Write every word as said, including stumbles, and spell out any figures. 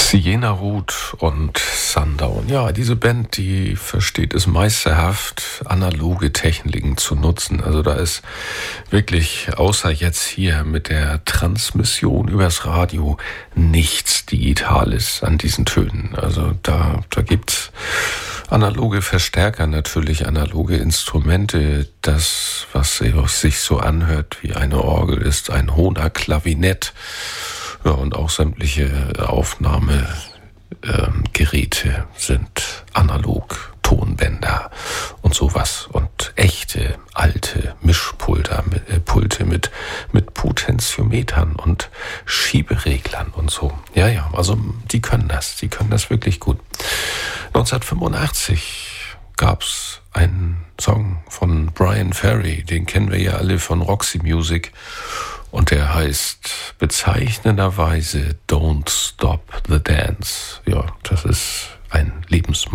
Siena Roth und Sundown. Ja, diese Band, die versteht es meisterhaft, analoge Techniken zu nutzen. Also da ist wirklich, außer jetzt hier mit der Transmission übers Radio, nichts Digitales an diesen Tönen. Also da, da gibt's analoge Verstärker, natürlich analoge Instrumente. Das, was sich so anhört wie eine Orgel, ist ein Hohner Klavinett. Ja, und auch sämtliche Aufnahmegeräte ähm, sind analog, Tonbänder und sowas. Und echte, alte Mischpulte mit, äh, Pulte mit, mit Potentiometern und Schiebereglern und so. Ja, ja, also die können das, die können das wirklich gut. neunzehnhundertfünfundachtzig gab's einen Song von Bryan Ferry, den kennen wir ja alle von Roxy Music. Und der heißt bezeichnenderweise Don't Stop the Dance. Ja, das ist ein Lebensmotto.